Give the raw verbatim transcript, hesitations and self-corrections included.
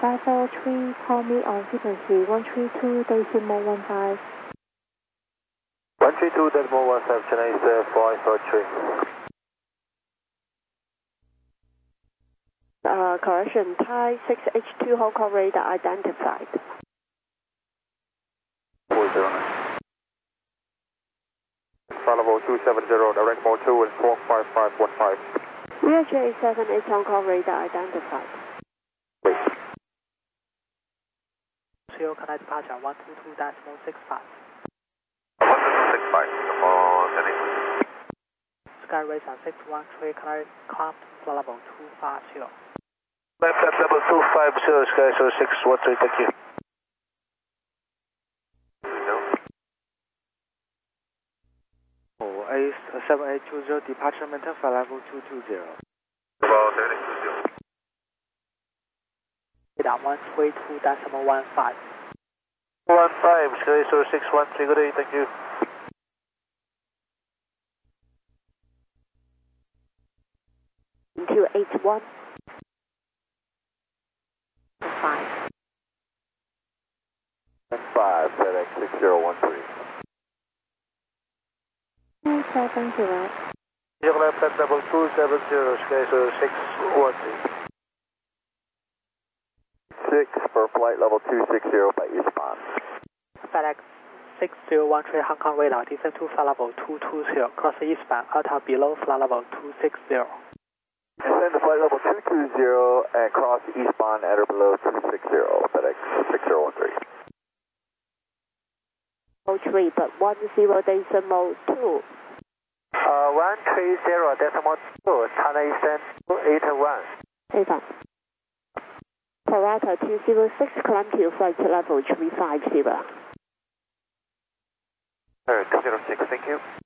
five four three, call me on frequency one three two decimal one five. one three two decimal one five, Chennai is five four three. Uh, correction, Thai six H two Hong Kong radar identified. four zero nine. Level two seven zero, direct mode two and four five five one five. Real J seven eight Hong Kong radar identified. Wait. Zero connect departure one two two decimal six five. one two two six five, for sending. Sky Racer six one three connect climb to level two five zero. Left at level two five zero, Sky so six one three, thank you. Oh, A seven eight two zero, departure maintain for level two two zero. Level seven eight two zero. Radar one three two decimal one five. one five, Sky so six one three, good day, thank you. two eight one. five. five, FedEx six zero one three. two seven zero. You have left at level two seven zero, Sky so six one three. six for flight level two six zero by eastbound. FedEx six zero one three Hong Kong radar descend to flight level two two zero, cross eastbound, alta below flight level two six zero. Descend to flight level two two zero and cross eastbound at or below two six zero, FedEx six zero one three. Oh three, but one zero decimal two. Uh, one three zero decimal two, China Eastern two eight one. Data. Parata two zero six, climb to flight level three five zero. Alright, two zero six, thank you.